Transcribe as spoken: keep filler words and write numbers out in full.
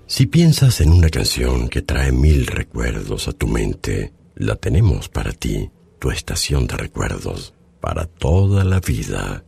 Si piensas en una canción que trae mil recuerdos a tu mente, la tenemos para ti, tu estación de recuerdos, para toda la vida.